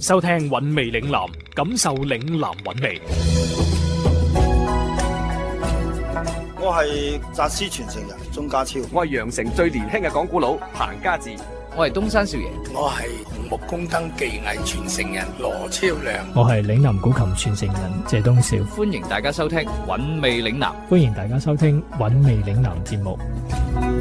收聽韻味嶺南，感受嶺南韻味。 我係紮師傳承人鐘家超， 我係羊城最年輕嘅講古佬彭家志， 我係東山少爺， 我係木工燈技藝傳承人羅超良， 我係嶺南古琴傳承人謝東少。 歡迎大家收聽韻味嶺南， 歡迎大家收聽韻味嶺南節目。